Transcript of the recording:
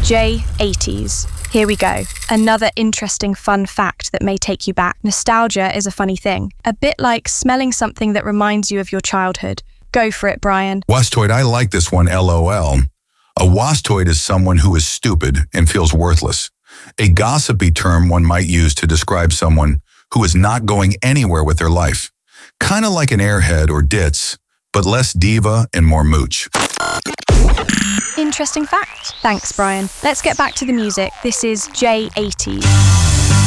J80s. Here we go. Another interesting fun fact that may take you back. Nostalgia is a funny thing. A bit like smelling something that reminds you of your childhood. Go for it, Brian. Wastoid, I like this one, LOL. A wastoid is someone who is stupid and feels worthless. A gossipy term one might use to describe someone who is not going anywhere with their life. Kind of like an airhead or ditz, but less diva and more mooch. Interesting fact. Thanks, Brian. Let's get back to the music. This is J80s.